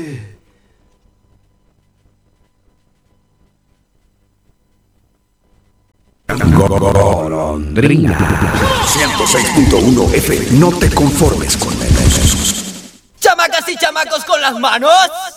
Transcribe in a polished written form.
Golondrina 106.1 FM. No te conformes con menos. ¡Chamacas y chamacos con las manos!